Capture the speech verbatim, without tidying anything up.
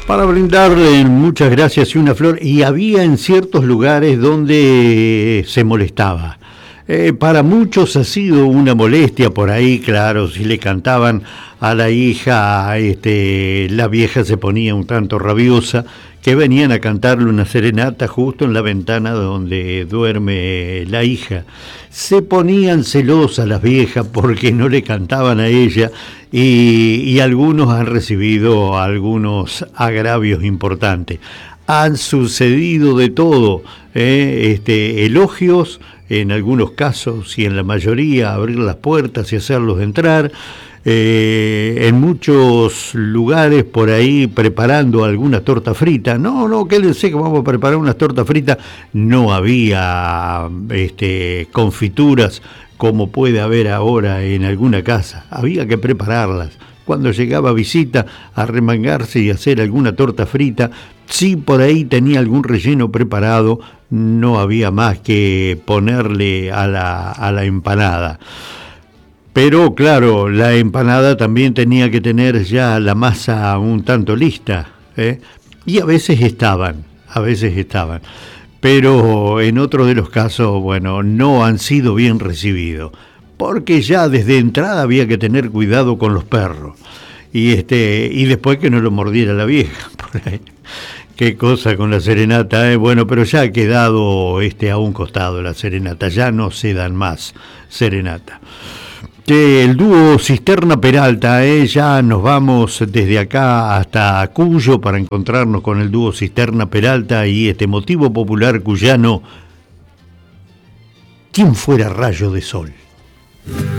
para brindarle muchas gracias y una flor, y había en ciertos lugares donde se molestaba. Eh, para muchos ha sido una molestia por ahí, claro, si le cantaban a la hija, este, la vieja se ponía un tanto rabiosa, que venían a cantarle una serenata justo en la ventana donde duerme la hija. Se ponían celosas las viejas porque no le cantaban a ella y, y algunos han recibido algunos agravios importantes. Han sucedido de todo, ¿eh? este, elogios en algunos casos y en la mayoría abrir las puertas y hacerlos entrar. Eh, en muchos lugares por ahí preparando alguna torta frita. No, no, quédense que vamos a preparar unas tortas fritas. No había este, confituras como puede haber ahora en alguna casa. Había que prepararlas. Cuando llegaba visita, a remangarse y hacer alguna torta frita. Si por ahí tenía algún relleno preparado, no había más que ponerle a la, a la empanada. Pero claro, la empanada también tenía que tener ya la masa un tanto lista, ¿eh? Y a veces estaban, a veces estaban. Pero en otros de los casos, bueno, no han sido bien recibidos. Porque ya desde entrada había que tener cuidado con los perros. Y este y después que no lo mordiera la vieja, por ahí. Qué cosa con la serenata, ¿eh? Bueno, pero ya ha quedado este, a un costado la serenata. Ya no se dan más serenata. Que el dúo Cisterna Peralta, eh, ya nos vamos desde acá hasta Cuyo para encontrarnos con el dúo Cisterna Peralta y este motivo popular cuyano, ¿quién fuera rayo de sol?